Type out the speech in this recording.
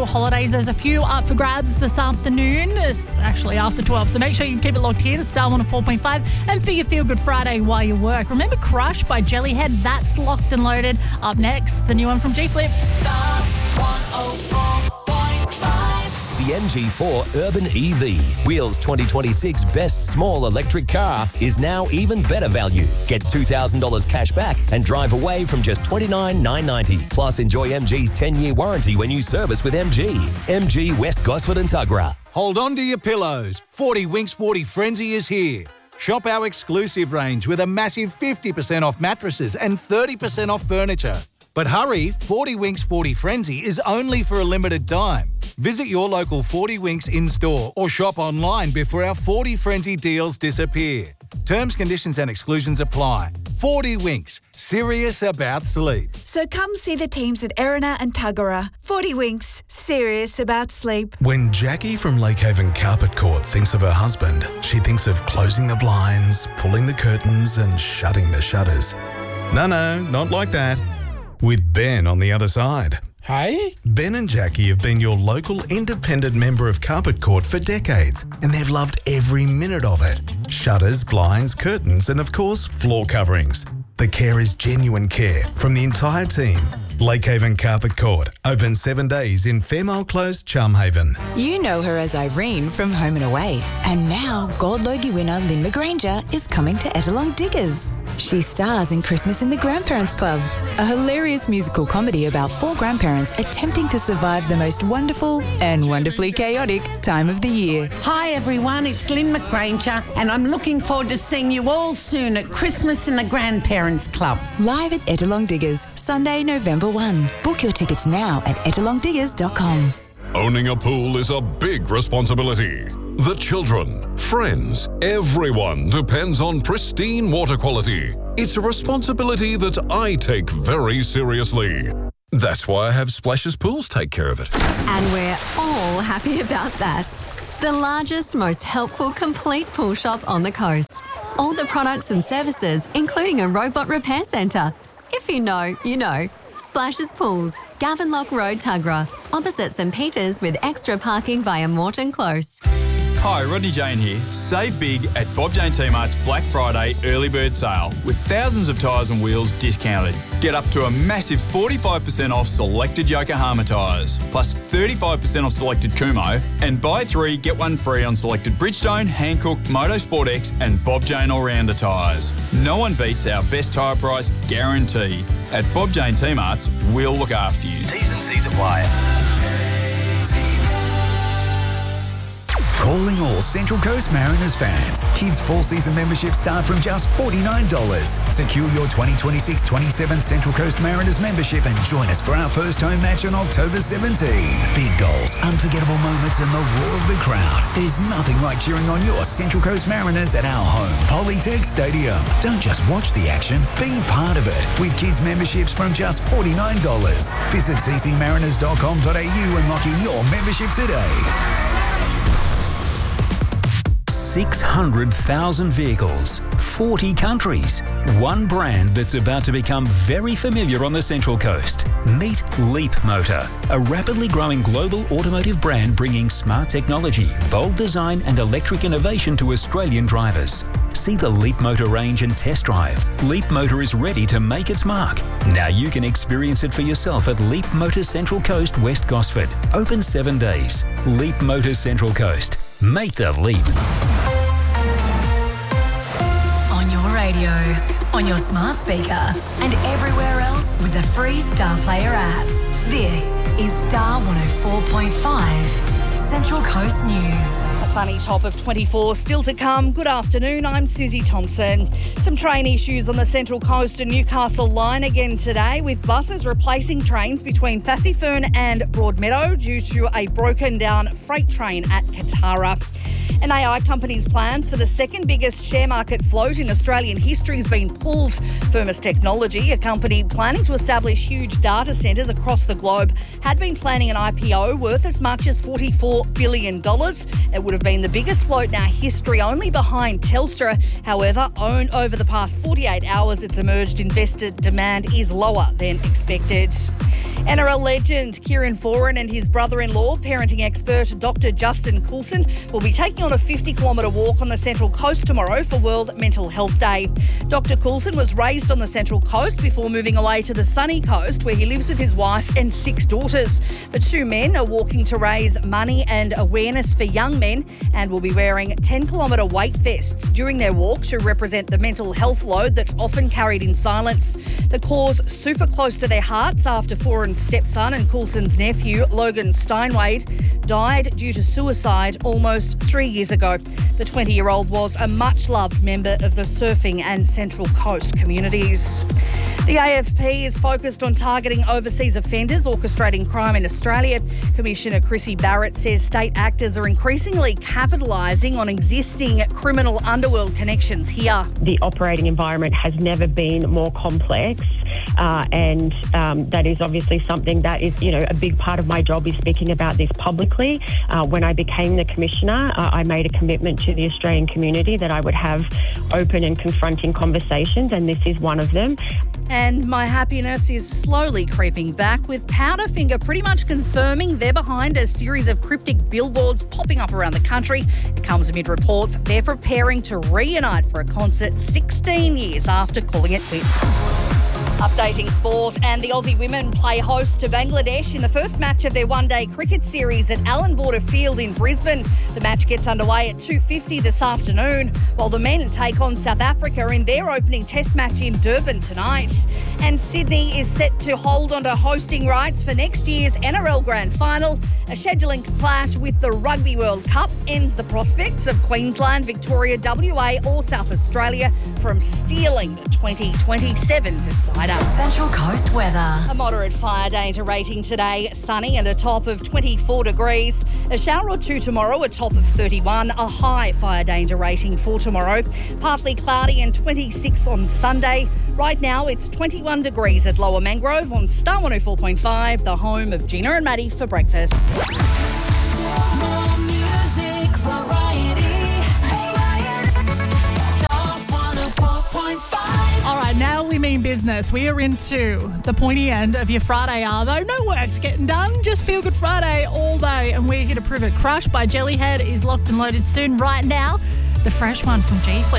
school holidays. There's a few up for grabs this afternoon. It's actually after 12, so make sure you keep it locked here to Star 104.5. And for your Feel Good Friday while you work, remember Crush by Jellyhead? That's locked and loaded. Up next, the new one from G-Flip. Star 104.5. The MG4 Urban EV, Wheels 2026 best small electric car, is now even better value. Get $2,000 cash back and drive away from just $29,990. Plus, enjoy MG's 10-year warranty when you service with MG. MG West Gosford and Tuggerah. Hold on to your pillows. 40 Winks 40 Frenzy is here. Shop our exclusive range with a massive 50% off mattresses and 30% off furniture. But hurry, 40 Winks 40 Frenzy is only for a limited time. Visit your local 40 Winks in-store or shop online before our 40 Frenzy deals disappear. Terms, conditions and exclusions apply. 40 Winks, serious about sleep. So come see the teams at Erina and Tuggerah. 40 Winks, serious about sleep. When Jackie from Lakehaven Carpet Court thinks of her husband, she thinks of closing the blinds, pulling the curtains and shutting the shutters. No, not like that. With Ben on the other side. Hey? Ben and Jackie have been your local independent member of Carpet Court for decades, and they've loved every minute of it. Shutters, blinds, curtains, and of course, floor coverings. The care is genuine care from the entire team. Lakehaven Carpet Court, open 7 days in Fairmile Close, Charmhaven. You know her as Irene from Home and Away. And now Gold Logie winner Lynn McGranger is coming to Ettalong Diggers. She stars in Christmas in the Grandparents Club, a hilarious musical comedy about 4 grandparents attempting to survive the most wonderful and wonderfully chaotic time of the year. Hi everyone, it's Lynn McGranger and I'm looking forward to seeing you all soon at Christmas in the Grandparents Club. Live at Ettalong Diggers, Sunday, November 1. Book your tickets now at ettalongdiggers.com. Owning a pool is a big responsibility. The children, friends, everyone depends on pristine water quality. It's a responsibility that I take very seriously. That's why I have Splashes Pools take care of it. And we're all happy about that. The largest, most helpful, complete pool shop on the coast. All the products and services, including a robot repair centre. If you know, you know. Splashes Pools, Gavenlock Road, Tuggerah, opposite St Peters with extra parking via Morton Close. Hi, Rodney Jane here. Save big at Bob Jane T-Mart's Black Friday early bird sale with thousands of tyres and wheels discounted. Get up to a massive 45% off selected Yokohama tyres, plus 35% off selected Kumo, and buy 3, get 1 free on selected Bridgestone, Hankook, Motorsport X and Bob Jane All-Rounder tyres. No one beats our best tyre price guarantee. At Bob Jane T-Mart's, we'll look after you. T's and C's apply. Calling all Central Coast Mariners fans. Kids' fall-season memberships start from just $49. Secure your 2026-27 Central Coast Mariners membership and join us for our first home match on October 17. Big goals, unforgettable moments and the roar of the crowd. There's nothing like cheering on your Central Coast Mariners at our home, Polytech Stadium. Don't just watch the action, be part of it. With kids' memberships from just $49. Visit ccmariners.com.au and lock in your membership today. 600,000 vehicles, 40 countries, one brand that's about to become very familiar on the Central Coast. Meet Leap Motor, a rapidly growing global automotive brand bringing smart technology, bold design and electric innovation to Australian drivers. See the Leap Motor range and test drive. Leap Motor is ready to make its mark. Now you can experience it for yourself at Leap Motor Central Coast, West Gosford. Open 7 days. Leap Motor Central Coast. Make the leap. On your radio, on your smart speaker, and everywhere else with the free Star Player app. This is Star 104.5, Central Coast News. A sunny top of 24 still to come. Good afternoon, I'm Susie Thompson. Some train issues on the Central Coast and Newcastle line again today, with buses replacing trains between Fassifern and Broadmeadow due to a broken down freight train at Katara. An AI company's plans for the second biggest share market float in Australian history has been pulled. Firmus Technology, a company planning to establish huge data centres across the globe, had been planning an IPO worth as much as $44 billion. It would have been the biggest float in our history, only behind Telstra. However, over the past 48 hours, it's emerged investor demand is lower than expected. NRL legend Kieran Foran and his brother-in-law, parenting expert Dr. Justin Coulson, will be taking on a 50-kilometre walk on the Central Coast tomorrow for World Mental Health Day. Dr. Coulson was raised on the Central Coast before moving away to the sunny coast, where he lives with his wife and 6 daughters. The two men are walking to raise money and awareness for young men and will be wearing 10-kilometre weight vests during their walk to represent the mental health load that's often carried in silence. The cause super close to their hearts after Foran's stepson and Coulson's nephew, Logan Steinwade, died due to suicide almost 3 years ago. The 20-year-old was a much-loved member of the surfing and Central Coast communities. The AFP is focused on targeting overseas offenders orchestrating crime in Australia. Commissioner Chrissy Barrett says state actors are increasingly capitalising on existing criminal underworld connections here. The operating environment has never been more complex, and that is obviously something that is, a big part of my job is speaking about this publicly. When I became the Commissioner, I made a commitment to the Australian community that I would have open and confronting conversations, and this is one of them. And my happiness is slowly creeping back, with Powderfinger pretty much confirming they're behind a series of cryptic billboards popping up around the country. It comes amid reports they're preparing to reunite for a concert 16 years after calling it quits. Updating sport, and the Aussie women play host to Bangladesh in the first match of their one-day cricket series at Allan Border Field in Brisbane. The match gets underway at 2:50 this afternoon, while the men take on South Africa in their opening test match in Durban tonight. And Sydney is set to hold onto hosting rights for next year's NRL Grand Final. A scheduling clash with the Rugby World Cup ends the prospects of Queensland, Victoria, WA or South Australia from stealing the 2027 decider. Central Coast weather. A moderate fire danger rating today, sunny and a top of 24 degrees. A shower or two tomorrow, a top of 31. A high fire danger rating for tomorrow. Partly cloudy and 26 on Sunday. Right now it's 21 degrees at Lower Mangrove on Star 104.5, the home of Gina and Maddie for breakfast. More music, variety. Star 104.5. All right, now we mean business. We are into the pointy end of your Friday arvo. No work's getting done. Just Feel Good Friday all day. And we're here to prove it. Crush by Jellyhead is locked and loaded soon. Right now, the fresh one from G-Fleet.